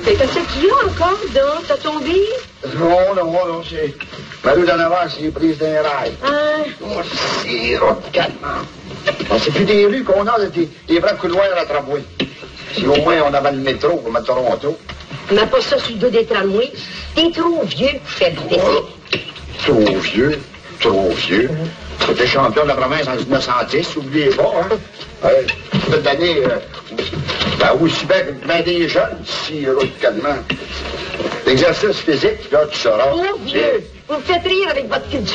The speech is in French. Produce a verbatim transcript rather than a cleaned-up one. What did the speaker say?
Mais qu'est-ce qu'il y a encore, donc? T'as tombé? Non, non, non, c'est... Ma rue d'en avant, c'est prise d'un rail. Ah. Oh, c'est radicalement. C'est plus des rues qu'on a, des, des vrais couloirs à tramway. Si au moins on avait le métro comme à Toronto. Mais pas ça sur le dos des tramways. T'es trop vieux pour faire du défi. Oh, trop vieux, trop vieux. J'étais champion de la province en dix-neuf cent dix, oubliez pas, hein. Ouais, cette année, euh, ben, aussi bien que ben des jeunes, si, radicalement. L'exercice physique, là, tu sauras. Oh, vieux! Vous me faites rire avec votre culture